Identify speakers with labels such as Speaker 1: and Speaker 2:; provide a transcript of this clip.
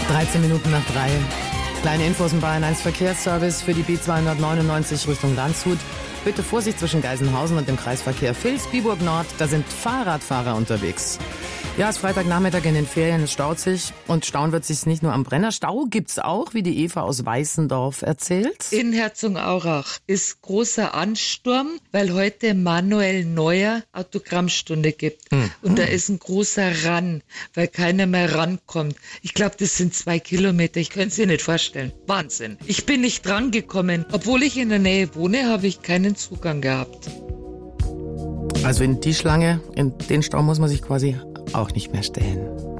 Speaker 1: 13 Minuten nach 3. Kleine Infos im Bayern 1 Verkehrsservice für die B299 Richtung Landshut. Bitte Vorsicht zwischen Geisenhausen und dem Kreisverkehr Vils-Biburg Nord. Da sind Fahrradfahrer unterwegs. Ja, es ist Freitagnachmittag in den Ferien, es staut sich. Und stauen wird sich nicht nur am Brenner. Stau gibt's auch, wie die Eva aus Weißendorf erzählt.
Speaker 2: In Herzogenaurach ist großer Ansturm, weil heute Manuel Neuer Autogrammstunde gibt. Und da ist ein großer Run, weil keiner mehr rankommt. Ich glaube, das sind 2 Kilometer. Ich könnte es mir nicht vorstellen. Wahnsinn. Ich bin nicht drangekommen. Obwohl ich in der Nähe wohne, habe ich keinen Zugang gehabt.
Speaker 1: Also in die Schlange, in den Stau muss man sich quasi auch nicht mehr stellen.